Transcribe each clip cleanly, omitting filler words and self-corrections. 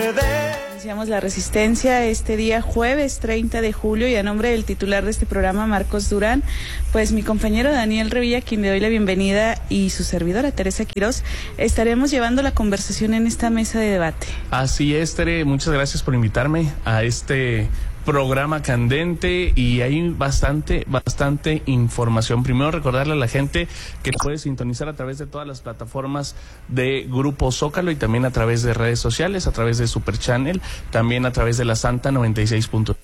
Iniciamos La Resistencia este día jueves 30 de julio y a nombre del titular de este programa, Marcos Durán, pues mi compañero Daniel Revilla, quien le doy la bienvenida, y su servidora Teresa Quirós, estaremos llevando la conversación en esta mesa de debate. Así es, Tere, muchas gracias por invitarme a este programa candente y hay bastante información. Primero, recordarle a la gente que puede sintonizar a través de todas las plataformas de Grupo Zócalo y también a través de redes sociales, a través de Super Channel, también a través de la Santa 96.1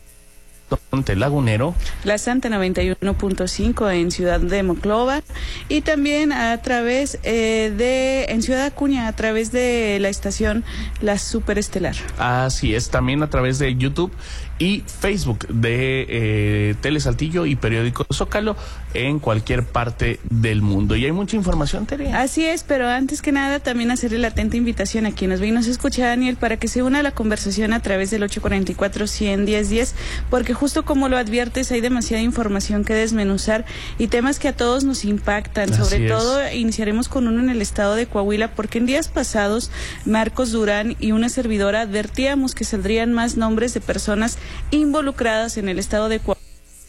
Lagunero, la Santa 91.5 en Ciudad de Monclova y también a través en Ciudad Acuña a través de la estación La Superestelar. Así es, también a través de YouTube y Facebook de Tele Saltillo y Periódico Zócalo en cualquier parte del mundo. Y hay mucha información, Tere. Así es, pero antes que nada también hacerle la atenta invitación a quien nos ve y nos escucha, Daniel, para que se una a la conversación a través del 844-100-1010, porque justo como lo adviertes, hay demasiada información que desmenuzar y temas que a todos nos impactan. Sobre todo, iniciaremos con uno en el estado de Coahuila, porque en días pasados, Marcos Durán y una servidora advertíamos que saldrían más nombres de personas involucradas en el estado de Coahuila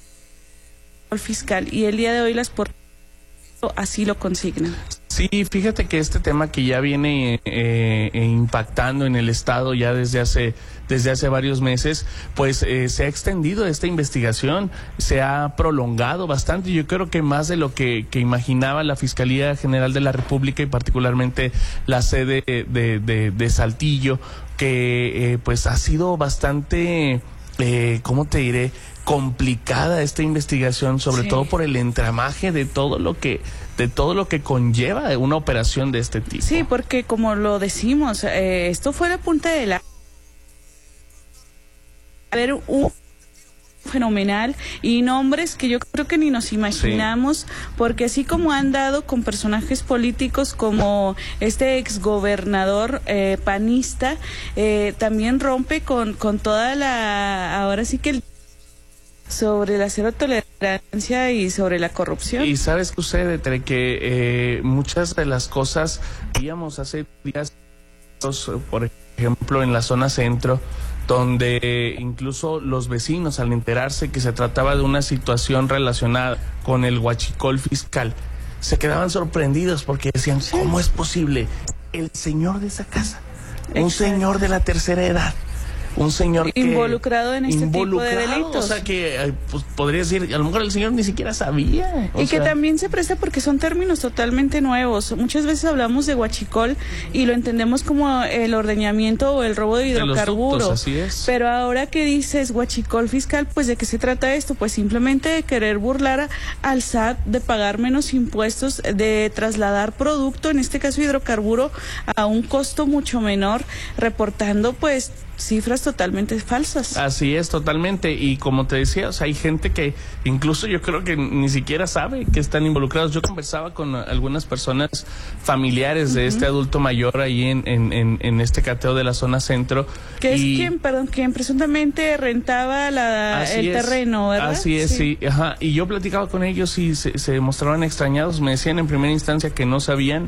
fiscal, y el día de hoy las portadas así lo consignan. Sí, fíjate que este tema que ya viene impactando en el estado ya desde hace varios meses, pues se ha extendido esta investigación, se ha prolongado bastante. Yo creo que más de lo que imaginaba la Fiscalía General de la República y particularmente la sede de Saltillo, que pues ha sido bastante, ¿cómo te diré?, complicada esta investigación, sobre todo por el entramaje de todo lo que conlleva una operación de este tipo. Sí, porque como lo decimos, esto fue la punta de la un fenomenal y nombres que yo creo que ni nos imaginamos, porque así como han dado con personajes políticos como este exgobernador panista, también rompe con toda ahora sí que sobre la cero tolerancia y sobre la corrupción. Y ¿sabes qué sucede, Tere? Que muchas de las cosas veíamos hace días, por ejemplo, en la zona centro, donde incluso los vecinos, al enterarse que se trataba de una situación relacionada con el huachicol fiscal, se quedaban sorprendidos porque decían, ¿cómo es posible? El señor de esa casa, un señor de la tercera edad, un señor involucrado en este tipo de delitos. O sea que pues, podría decir, a lo mejor el señor ni siquiera sabía. Y que también se presta porque son términos totalmente nuevos. Muchas veces hablamos de huachicol y lo entendemos como el ordeñamiento o el robo de hidrocarburos. De los ductos, así es. Pero ahora que dices huachicol fiscal, pues ¿de qué se trata esto? Pues simplemente de querer burlar al SAT, de pagar menos impuestos, de trasladar producto, en este caso hidrocarburo, a un costo mucho menor, reportando pues cifras totalmente falsas. Así es, totalmente. Y como te decía, o sea, hay gente que incluso yo creo que ni siquiera sabe que están involucrados. Yo conversaba con algunas personas familiares de este adulto mayor ahí en este cateo de la zona centro. Que es quien presuntamente rentaba el terreno, ¿verdad? Así es, sí. Ajá. Y yo platicaba con ellos y se mostraban extrañados. Me decían en primera instancia que no sabían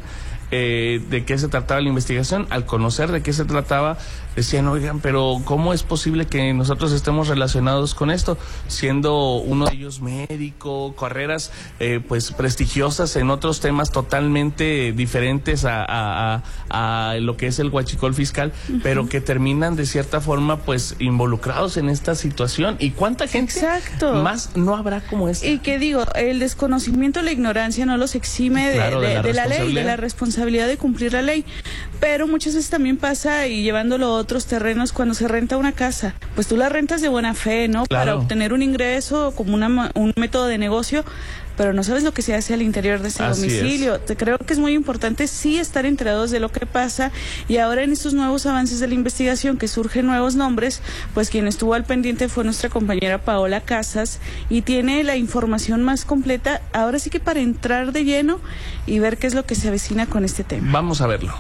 de qué se trataba la investigación. Al conocer de qué se trataba, decían, oigan, pero ¿cómo es posible que nosotros estemos relacionados con esto? Siendo uno de ellos médico, carreras pues prestigiosas en otros temas totalmente diferentes a lo que es el huachicol fiscal, pero que terminan de cierta forma pues involucrados en esta situación. ¿Y cuánta gente más no habrá como esta? Y que digo, el desconocimiento, la ignorancia no los exime de la ley, de la responsabilidad de cumplir la ley, pero muchas veces también pasa, y llevándolo a otros terrenos, cuando se renta una casa, pues tú la rentas de buena fe, ¿no? Claro. Para obtener un ingreso como un método de negocio, pero no sabes lo que se hace al interior de ese domicilio. Creo que es muy importante sí estar enterados de lo que pasa, y ahora en estos nuevos avances de la investigación que surgen nuevos nombres, pues quien estuvo al pendiente fue nuestra compañera Paola Casas y tiene la información más completa, ahora sí que para entrar de lleno y ver qué es lo que se avecina con este tema. Vamos a verlo.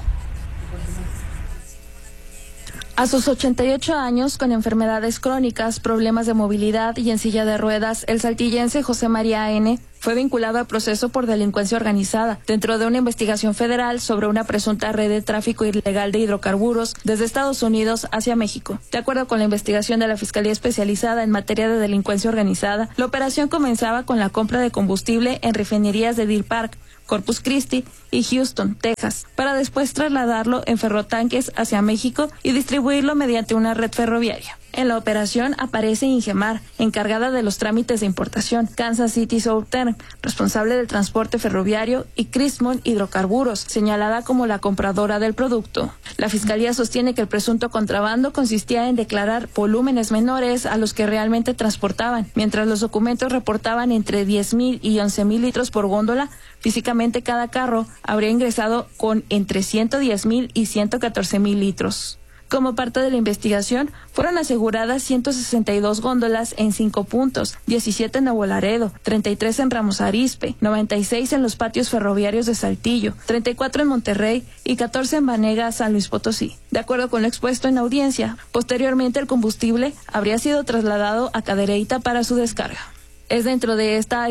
A sus 88 años, con enfermedades crónicas, problemas de movilidad y en silla de ruedas, el saltillense José María N. fue vinculado al proceso por delincuencia organizada dentro de una investigación federal sobre una presunta red de tráfico ilegal de hidrocarburos desde Estados Unidos hacia México. De acuerdo con la investigación de la Fiscalía Especializada en materia de delincuencia organizada, la operación comenzaba con la compra de combustible en refinerías de Deer Park, Corpus Christi y Houston, Texas, para después trasladarlo en ferrotanques hacia México y distribuirlo mediante una red ferroviaria. En la operación aparece Ingemar, encargada de los trámites de importación, Kansas City Southern, responsable del transporte ferroviario, y Crismon Hidrocarburos, señalada como la compradora del producto. La Fiscalía sostiene que el presunto contrabando consistía en declarar volúmenes menores a los que realmente transportaban, mientras los documentos reportaban entre 10,000 y 11,000 litros por góndola. Físicamente cada carro habría ingresado con entre 110,000 y 114,000 litros. Como parte de la investigación, fueron aseguradas 162 góndolas en 5 puntos, 17 en Nuevo Laredo, 33 en Ramos Arizpe, 96 en los patios ferroviarios de Saltillo, 34 en Monterrey y 14 en Banega, San Luis Potosí. De acuerdo con lo expuesto en audiencia, posteriormente el combustible habría sido trasladado a Cadereyta para su descarga. Es dentro de esta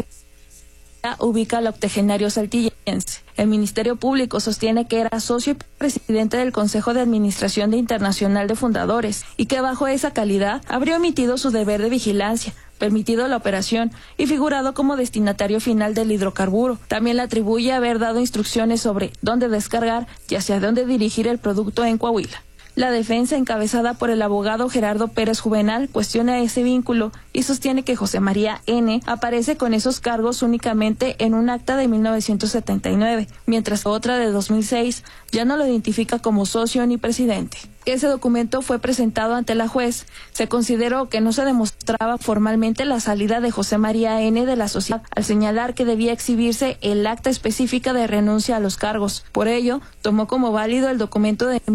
ubica al octogenario saltillense. El Ministerio Público sostiene que era socio y presidente del Consejo de Administración de Internacional de Fundadores y que bajo esa calidad habría omitido su deber de vigilancia, permitido la operación y figurado como destinatario final del hidrocarburo. También le atribuye haber dado instrucciones sobre dónde descargar y hacia dónde dirigir el producto en Coahuila. La defensa, encabezada por el abogado Gerardo Pérez Juvenal, cuestiona ese vínculo y sostiene que José María N. aparece con esos cargos únicamente en un acta de 1979, mientras otra de 2006 ya no lo identifica como socio ni presidente. Ese documento fue presentado ante la juez. Se consideró que no se demostraba formalmente la salida de José María N. de la sociedad, al señalar que debía exhibirse el acta específica de renuncia a los cargos. Por ello, tomó como válido el documento de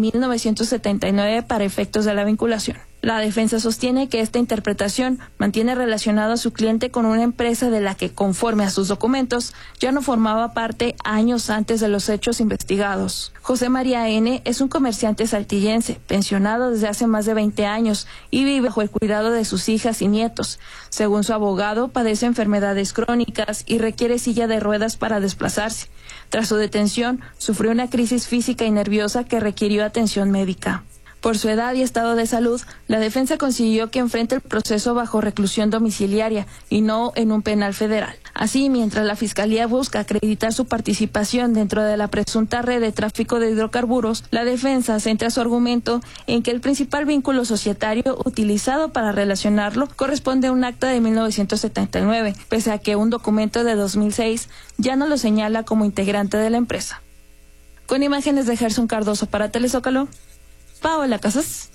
1979 para efectos de la vinculación. La defensa sostiene que esta interpretación mantiene relacionado a su cliente con una empresa de la que, conforme a sus documentos, ya no formaba parte años antes de los hechos investigados. José María N. es un comerciante saltillense, pensionado desde hace más de 20 años y vive bajo el cuidado de sus hijas y nietos. Según su abogado, padece enfermedades crónicas y requiere silla de ruedas para desplazarse. Tras su detención, sufrió una crisis física y nerviosa que requirió atención médica. Por su edad y estado de salud, la defensa consiguió que enfrente el proceso bajo reclusión domiciliaria y no en un penal federal. Así, mientras la Fiscalía busca acreditar su participación dentro de la presunta red de tráfico de hidrocarburos, la defensa centra su argumento en que el principal vínculo societario utilizado para relacionarlo corresponde a un acta de 1979, pese a que un documento de 2006 ya no lo señala como integrante de la empresa. Con imágenes de Gerson Cardoso para Telezócalo, Paola Casas.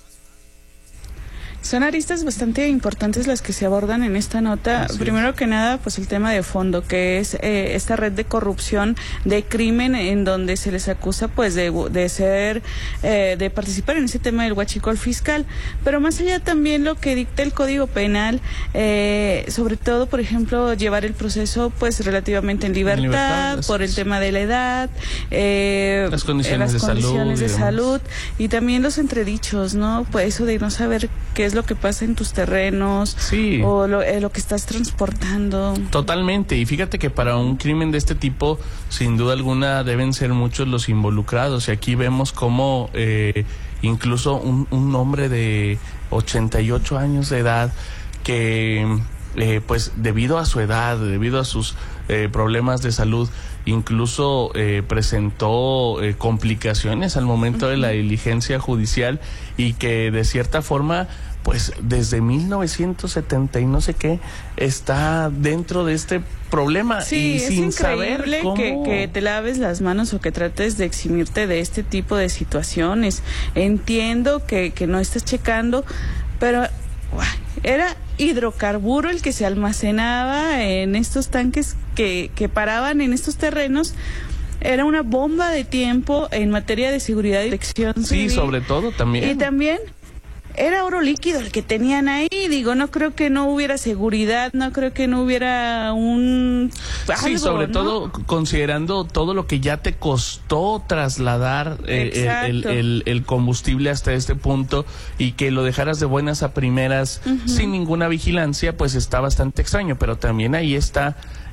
Son aristas bastante importantes las que se abordan en esta nota. Primero que nada, pues el tema de fondo, que es esta red de corrupción, de crimen, en donde se les acusa pues de participar en ese tema del huachicol fiscal. Pero más allá también lo que dicta el Código Penal, sobre todo, por ejemplo, llevar el proceso pues relativamente en libertad por el tema de la edad, las condiciones de salud y también los entredichos, ¿no? Pues eso de no saber qué es lo que pasa en tus terrenos, sí, o lo que estás transportando. Totalmente, y fíjate que para un crimen de este tipo, sin duda alguna, deben ser muchos los involucrados, y aquí vemos cómo incluso un hombre de 88 años de edad, que pues debido a su edad, debido a sus problemas de salud, incluso presentó complicaciones al momento de la diligencia judicial, y que de cierta forma pues desde 1970 y no sé qué está dentro de este problema, sí, y sin saber cómo que te laves las manos o que trates de eximirte de este tipo de situaciones. Entiendo que no estás checando, pero era hidrocarburo el que se almacenaba en estos tanques que paraban en estos terrenos. Era una bomba de tiempo en materia de seguridad y protección civil. Sí, sobre todo también. Y también era oro líquido el que tenían ahí. Digo, no creo que no hubiera seguridad, no creo que no hubiera algo, sí, sobre ¿no? todo considerando todo lo que ya te costó trasladar el combustible hasta este punto, y que lo dejaras de buenas a primeras sin ninguna vigilancia, pues está bastante extraño. Pero también ahí está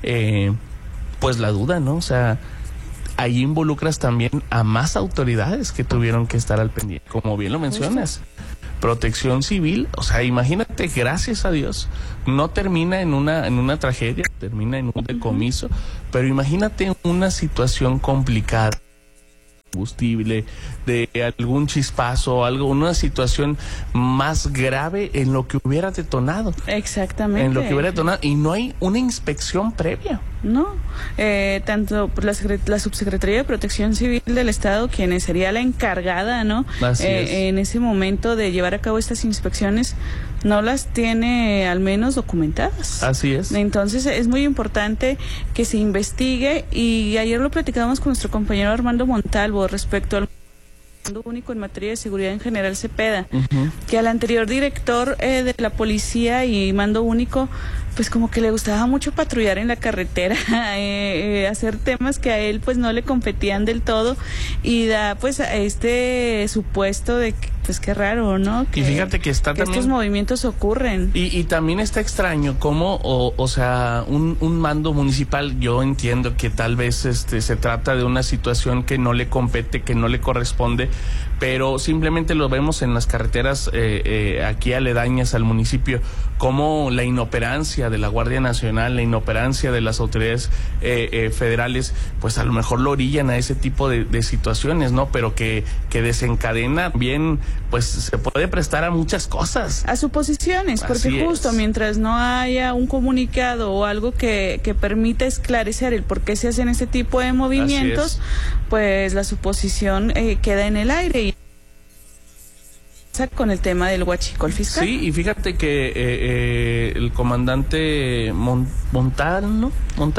pues la duda, ¿no? O sea, ahí involucras también a más autoridades que tuvieron que estar al pendiente, como bien lo mencionas. Protección Civil, o sea, imagínate, gracias a Dios, no termina en una tragedia, termina en un decomiso, pero imagínate una situación complicada, combustible, de algún chispazo, algo, una situación más grave en lo que hubiera detonado. Exactamente. En lo que hubiera detonado, y no hay una inspección previa. No, tanto la Subsecretaría de Protección Civil del Estado, quien sería la encargada, ¿no? En ese momento de llevar a cabo estas inspecciones, no las tiene al menos documentadas. Así es. Entonces es muy importante que se investigue, y ayer lo platicábamos con nuestro compañero Armando Montalvo respecto al Mando Único en materia de seguridad en general, Cepeda, que al anterior director de la policía y Mando Único, pues como que le gustaba mucho patrullar en la carretera, hacer temas que a él pues no le competían del todo, y da pues a este supuesto de que, pues qué raro, ¿no? Y fíjate que está que también estos movimientos ocurren. Y también está extraño cómo, o sea, un mando municipal, yo entiendo que tal vez se trata de una situación que no le compete, que no le corresponde, pero simplemente lo vemos en las carreteras aquí aledañas al municipio, como la inoperancia de la Guardia Nacional, la inoperancia de las autoridades federales, pues a lo mejor lo orillan a ese tipo de situaciones, ¿no? Pero que desencadena bien, pues se puede prestar a muchas cosas. A suposiciones, porque Así justo es. mientras no haya un comunicado o algo que permita esclarecer el por qué se hacen este tipo de movimientos, pues la suposición queda en el aire. Y con el tema del huachicol fiscal. Sí, y fíjate que el comandante Montalvo,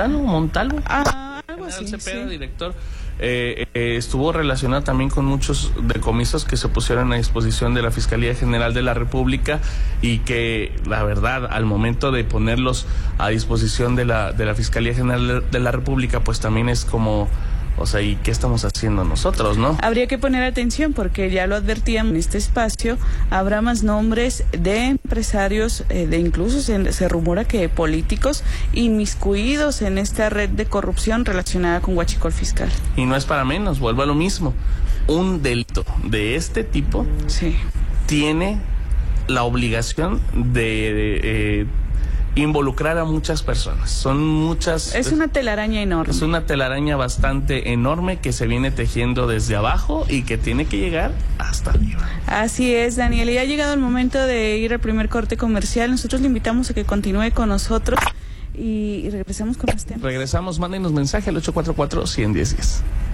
algo así, Cepeda, sí. director, estuvo relacionado también con muchos decomisos que se pusieron a disposición de la Fiscalía General de la República, y que la verdad, al momento de ponerlos a disposición de la Fiscalía General de la República, pues también es como, o sea, ¿y qué estamos haciendo nosotros, no? Habría que poner atención, porque ya lo advertíamos en este espacio, habrá más nombres de empresarios, de incluso se rumora que políticos inmiscuidos en esta red de corrupción relacionada con huachicol fiscal. Y no es para menos, vuelvo a lo mismo. Un delito de este tipo tiene la obligación de involucrar a muchas personas. Son muchas. Es una telaraña enorme. Es una telaraña bastante enorme que se viene tejiendo desde abajo y que tiene que llegar hasta arriba. Así es, Daniel. Y ha llegado el momento de ir al primer corte comercial. Nosotros le invitamos a que continúe con nosotros y regresamos con más temas. Regresamos, mándenos mensaje al 844-11010.